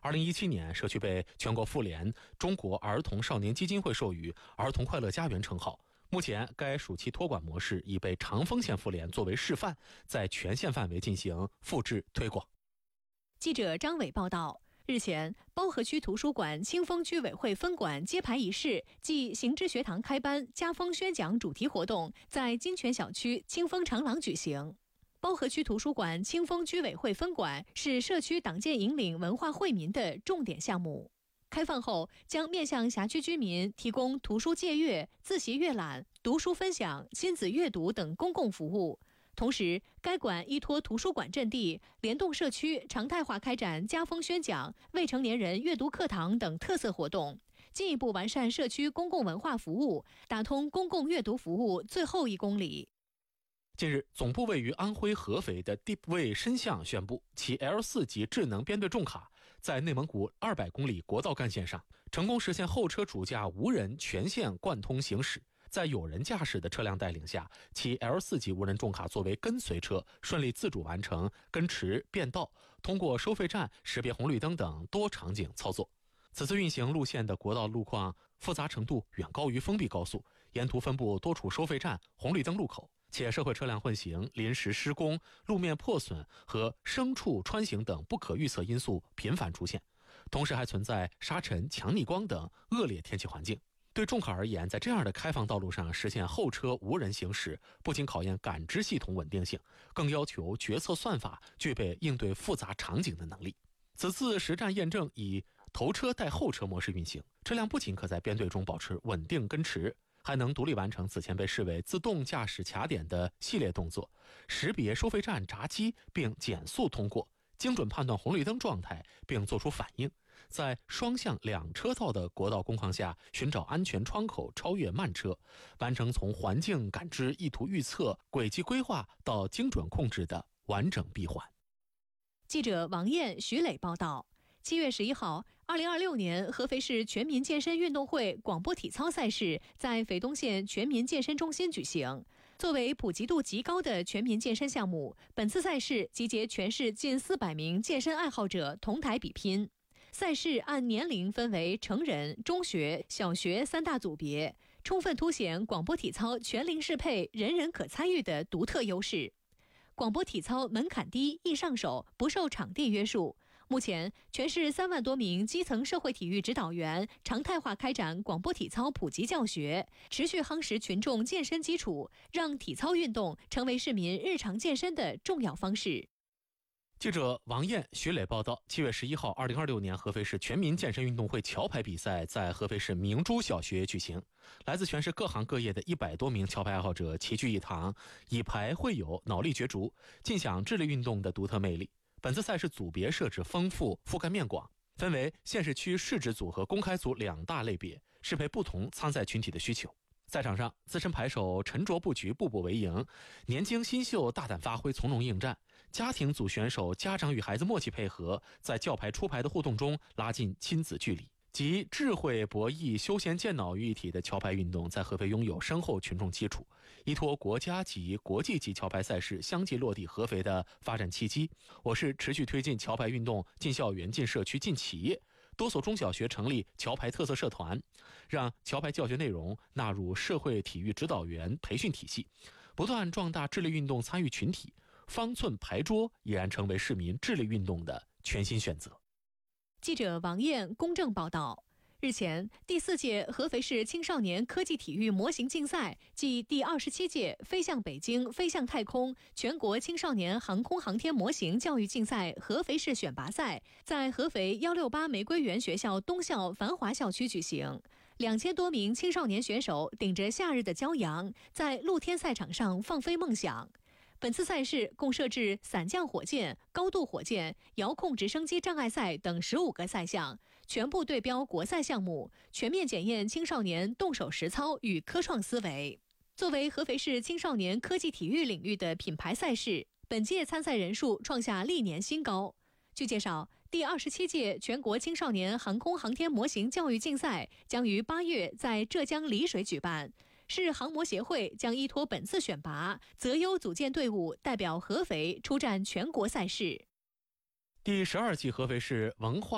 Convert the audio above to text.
2017年，社区被全国妇联、中国儿童少年基金会授予儿童快乐家园称号。目前该暑期托管模式已被长丰县妇联作为示范，在全县范围进行复制推广。 记者张伟报道，日前，包河区图书馆清风居委会分馆揭牌仪式暨行知学堂开班家风宣讲主题活动在金泉小区清风长廊举行。包河区图书馆清风居委会分馆是社区党建引领文化惠民的重点项目。开放后，将面向辖区居民提供图书借阅、自习阅览、读书分享、亲子阅读等公共服务。同时，该馆依托图书馆阵地，联动社区常态化开展家风宣讲、未成年人阅读课堂等特色活动，进一步完善社区公共文化服务，打通公共阅读服务最后1公里。 近日，总部位于安徽合肥的 Deepway 深象宣布，其 L4 级智能编队重卡在内蒙古200公里国道干线上成功实现后车主驾无人全线贯通行驶。在有人驾驶的车辆带领下，其 L4 级无人重卡作为跟随车，顺利自主完成跟驰、变道、通过收费站、识别红绿灯等多场景操作。此次运行路线的国道路况复杂程度远高于封闭高速，沿途分布多处收费站、红绿灯路口，且社会车辆混行、临时施工、路面破损和牲畜穿行等不可预测因素频繁出现，同时还存在沙尘、强逆光等恶劣天气环境。对重卡而言，在这样的开放道路上实现后车无人行驶，不仅考验感知系统稳定性，更要求决策算法具备应对复杂场景的能力。此次实战验证以头车带后车模式运行，车辆不仅可在编队中保持稳定跟驰，还能独立完成此前被视为自动驾驶卡点的系列动作，识别收费站闸机并减速通过，精准判断红绿灯状态并做出反应，在双向2车道的国道工况下寻找安全窗口，超越慢车，完成从环境感知、意图预测、轨迹规划到精准控制的完整闭环。 记者王艳、徐磊报道。7月11号，2026年合肥市全民健身运动会广播体操赛事在斐东县全民健身中心举行。作为普及度极高的全民健身项目，本次赛事集结全市近400名健身爱好者同台比拼。赛事按年龄分为成人、中学、小学3大组别，充分凸显广播体操全龄适配、人人可参与的独特优势。广播体操门槛低、易上手，不受场地约束。目前，全市3万多名基层社会体育指导员常态化开展广播体操普及教学，持续夯实群众健身基础，让体操运动成为市民日常健身的重要方式。 记者王艳、徐磊报道，7月11号，2026年合肥市全民健身运动会桥牌比赛在合肥市明珠小学举行。来自全市各行各业的100多名桥牌爱好者齐聚一堂，以牌会友，脑力角逐，尽享智力运动的独特魅力。本次赛事组别设置丰富，覆盖面广，分为县市区市直组和公开组2大类别，适配不同参赛群体的需求。赛场上，资深牌手沉着布局，步步为营；年轻新秀大胆发挥，从容应战。家庭组选手家长与孩子默契配合，在教牌出牌的互动中拉近亲子距离。集智慧、博弈、休闲健脑于一体的桥牌运动在合肥拥有深厚群众基础，依托国家级、国际级桥牌赛事相继落地合肥的发展契机，我市持续推进桥牌运动进校园、进社区、进企业，多所中小学成立桥牌特色社团，让桥牌教学内容纳入社会体育指导员培训体系，不断壮大智力运动参与群体，方寸牌桌已然成为市民智力运动的全新选择。 记者王艳公正报道。日前，第4届合肥市青少年科技体育模型竞赛暨第27届飞向北京、飞向太空全国青少年航空航天模型教育竞赛合肥市选拔赛在合肥168玫瑰园学校东校繁华校区举行。2000多名青少年选手顶着夏日的骄阳，在露天赛场上放飞梦想。本次赛事共设置伞降火箭、高度火箭、遥控直升机障碍赛等15个赛项，全部对标国赛项目，全面检验青少年动手实操与科创思维。作为合肥市青少年科技体育领域的品牌赛事，本届参赛人数创下历年新高。据介绍，第27届全国青少年航空航天模型教育竞赛将于8月在浙江丽水举办。市航模协会将依托本次选拔，择优组建队伍，代表合肥出战全国赛事。 第12届合肥市文化